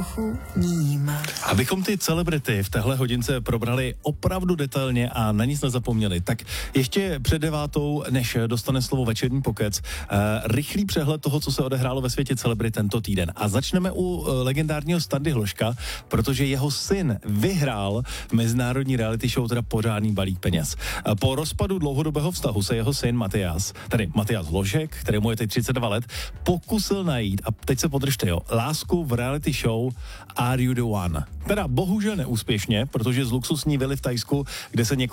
trochu ním. Abychom ty celebrity v téhle hodince probrali opravdu detailně a na nic nezapomněli, tak ještě před 9:00, než dostane slovo večerní pokec, rychlý přehled toho, co se odehrálo ve světě celebrit tento týden. A začneme u legendárního Standy Hložka, protože jeho syn vyhrál mezinárodní reality show, teda pořádný balík peněz. Po rozpadu dlouhodobého vztahu se jeho syn Matyáš Hložek, kterému je teď 32 let, pokusil najít, a teď se podržte, lásku v reality show Are You The One. Teda bohužel neúspěšně, protože z luxusní vily v Thajsku, kde se